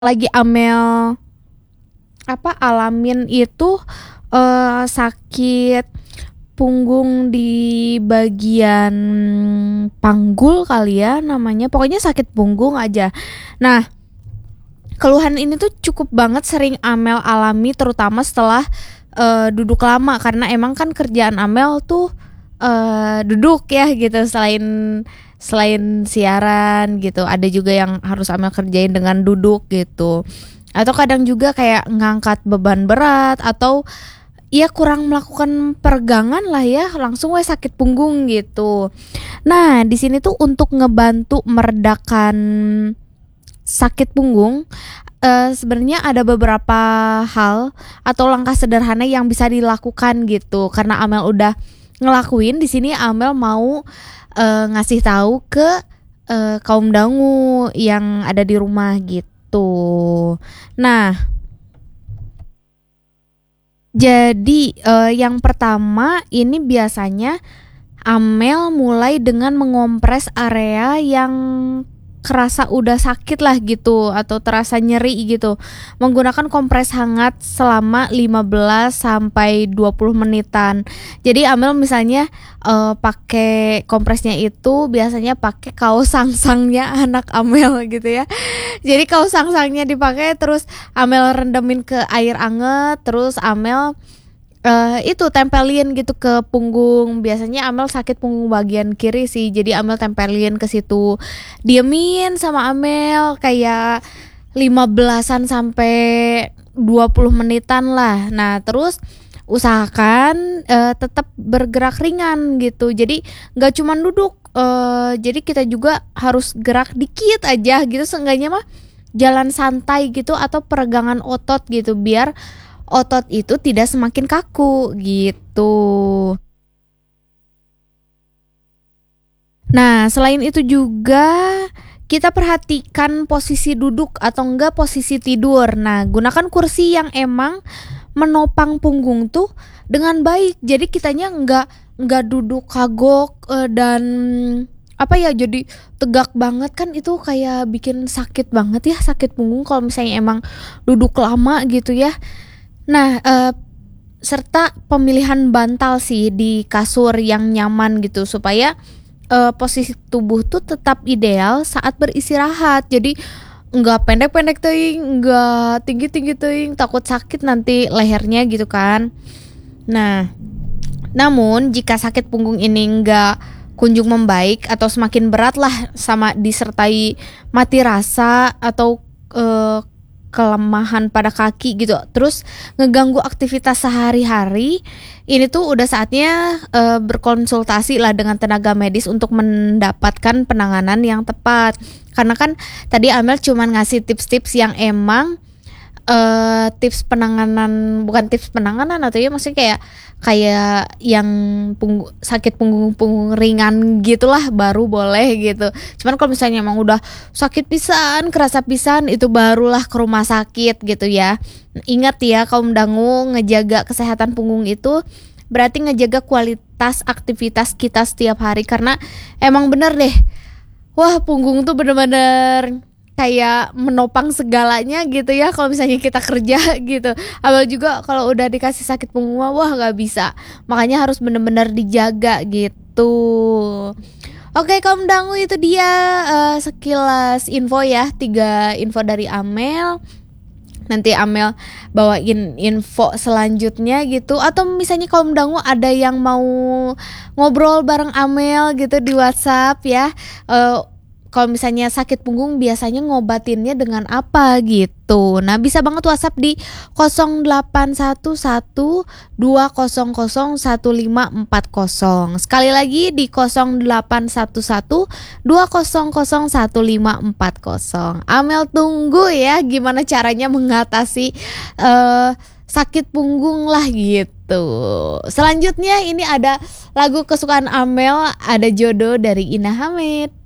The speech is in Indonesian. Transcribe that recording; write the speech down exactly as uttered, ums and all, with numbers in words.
Lagi Amel apa alamin itu eh, sakit punggung di bagian panggul kali ya namanya. Pokoknya sakit punggung aja. Nah, keluhan ini tuh cukup banget sering Amel alami terutama setelah eh, duduk lama karena emang kan kerjaan Amel tuh eh, duduk ya gitu selain selain siaran gitu. Ada juga yang harus Amel kerjain dengan duduk gitu. Atau kadang juga kayak ngangkat beban berat atau ya kurang melakukan peregangan lah ya langsung weh sakit punggung gitu. Nah di sini tuh untuk ngebantu meredakan sakit punggung eh, sebenarnya ada beberapa hal atau langkah sederhana yang bisa dilakukan gitu. Karena Amel udah ngelakuin di sini Amel mau eh, ngasih tahu ke eh, kaum dangu yang ada di rumah gitu. Nah, jadi eh, yang pertama ini biasanya Amel mulai dengan mengompres area yang kerasa udah sakit lah gitu atau terasa nyeri gitu. Menggunakan kompres hangat selama lima belas sampai dua puluh menitan. Jadi Amel misalnya eh, pakai kompresnya itu biasanya pakai kaos sangsangnya anak Amel gitu ya. Jadi kaos sangsangnya dipakai terus Amel rendemin ke air anget terus Amel Eh itu tempelin gitu ke punggung. Biasanya Amel sakit punggung bagian kiri sih. Jadi Amel tempelin ke situ. Diemin sama Amel kayak lima belasan sampai dua puluh menitan lah. Nah, terus usahakan eh, tetap bergerak ringan gitu. Jadi nggak cuman duduk. Eh jadi kita juga harus gerak dikit aja gitu. Seenggaknya mah jalan santai gitu atau peregangan otot gitu biar otot itu tidak semakin kaku gitu. Nah, selain itu juga kita perhatikan posisi duduk atau enggak posisi tidur. Nah, gunakan kursi yang emang menopang punggung tuh dengan baik. Jadi kitanya enggak enggak duduk kagok eh, dan apa ya jadi tegak banget kan itu kayak bikin sakit banget ya sakit punggung kalau misalnya emang duduk lama gitu ya. Nah, eh, serta pemilihan bantal sih di kasur yang nyaman gitu supaya eh, posisi tubuh tuh tetap ideal saat beristirahat. Jadi nggak pendek-pendek teuing, nggak tinggi-tinggi teuing, takut sakit nanti lehernya gitu kan. Nah, namun jika sakit punggung ini nggak kunjung membaik atau semakin berat lah sama disertai mati rasa atau eh, kelemahan pada kaki gitu terus ngeganggu aktivitas sehari-hari ini tuh udah saatnya eh, berkonsultasi lah dengan tenaga medis untuk mendapatkan penanganan yang tepat karena kan tadi Amel cuman ngasih tips-tips yang emang eh tips penanganan bukan tips penanganan atau ya maksudnya kayak kayak yang punggung, sakit punggung punggung ringan gitulah baru boleh gitu. Cuman kalau misalnya emang udah sakit pisan, kerasa pisan itu barulah ke rumah sakit gitu ya. Ingat ya kaum dangu ngejaga kesehatan punggung itu berarti ngejaga kualitas aktivitas kita setiap hari karena emang bener deh. Wah, punggung tuh bener-bener kayak menopang segalanya gitu ya kalau misalnya kita kerja gitu. Abang juga kalau udah dikasih sakit punggung wah nggak bisa. Makanya harus bener-bener dijaga gitu. Oke, kaum dangu itu dia eh, sekilas info ya, tiga info dari Amel. Nanti Amel bawain info selanjutnya gitu atau misalnya kaum dangu ada yang mau ngobrol bareng Amel gitu di WhatsApp ya. Eh, kalau misalnya sakit punggung biasanya ngobatinnya dengan apa gitu. Nah, bisa banget WhatsApp di nol delapan satu satu dua nol nol satu lima empat nol. Sekali lagi di nol delapan satu satu dua nol nol satu lima empat nol. Amel tunggu ya gimana caranya mengatasi uh, sakit punggung lah gitu. Selanjutnya ini ada lagu kesukaan Amel, ada Jodoh dari Ina Hamid.